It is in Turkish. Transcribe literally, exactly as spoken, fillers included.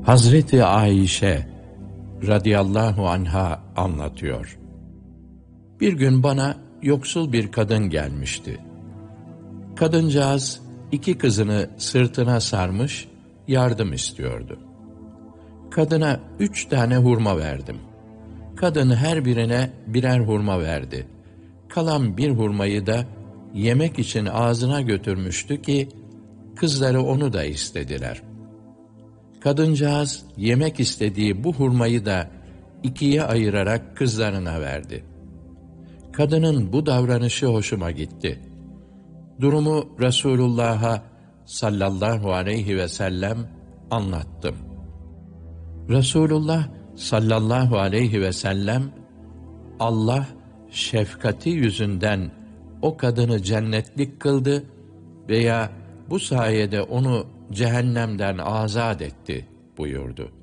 Hazreti Ayşe radıyallahu anha anlatıyor. Bir gün bana yoksul bir kadın gelmişti. Kadıncağız iki kızını sırtına sarmış yardım istiyordu. Kadına üç tane hurma verdim. Kadın her birine birer hurma verdi. Kalan bir hurmayı da yemek için ağzına götürmüştü ki kızları onu da istediler. Kadıncağız yemek istediği bu hurmayı da ikiye ayırarak kızlarına verdi. Kadının bu davranışı hoşuma gitti. Durumu Resulullah'a sallallahu aleyhi ve sellem anlattım. Resulullah sallallahu aleyhi ve sellem, Allah şefkati yüzünden o kadını cennetlik kıldı veya bu sayede onu cehennemden azat etti buyurdu.